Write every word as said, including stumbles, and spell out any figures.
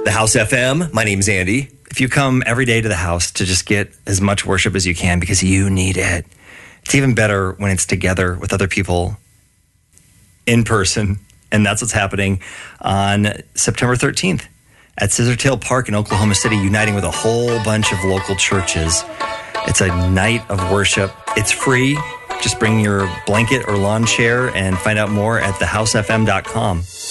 The House F M. My name's Andy. If you come every day to the house to just get as much worship as you can because you need it, it's even better when it's together with other people in person. And that's what's happening on September thirteenth at Scissortail Park in Oklahoma City, uniting with a whole bunch of local churches. It's a night of worship. It's free. Just bring your blanket or lawn chair and find out more at the house f m dot com.